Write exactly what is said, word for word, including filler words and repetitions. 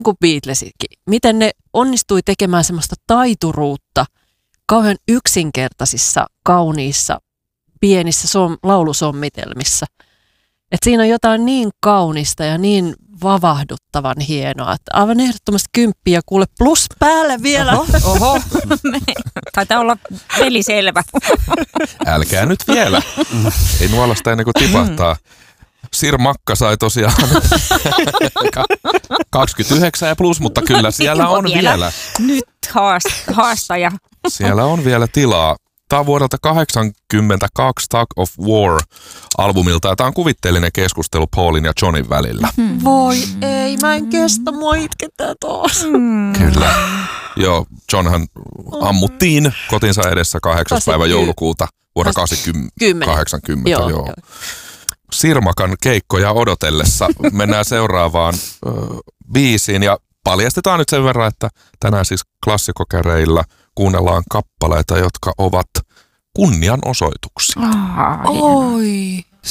kuin Beatlesitkin. Miten ne onnistui tekemään semmoista taituruutta kauhean yksinkertaisissa, kauniissa, pienissä som- laulusommitelmissa. Että siinä on jotain niin kaunista ja niin vavahduttavan hienoa, että aivan ehdottomasti kymppiä kuule plus päälle vielä. Oho, oho. Taitaa olla peli selvä. Älkää nyt vielä. Ei nuolasta ennen kuin tipahtaa. Sir Makka sai tosiaan kaksikymmentäyhdeksän ja plus, mutta kyllä siellä on vielä. vielä. Nyt haast- haastaja. Siellä on vielä tilaa. Tämä on vuodelta kahdeksankymmentäkaksi Tug of War-albumilta, ja tämä on kuvitteellinen keskustelu Paulin ja Johnin välillä. Hmm. Voi ei, mä en kestä, mua itketää taas. Hmm. Kyllä. Joo, Johnhan ammuttiin kotinsa edessä kahdeksas päivä joulukuuta vuonna kahdeksankymmentä. Joo, joo. joo. Sirmakan keikkoja odotellessa mennään seuraavaan ö, biisiin, ja paljastetaan nyt sen verran, että tänään siis klassikokäreillä kuunnellaan kappaleita, jotka ovat kunnianosoituksia. Ah, Oi!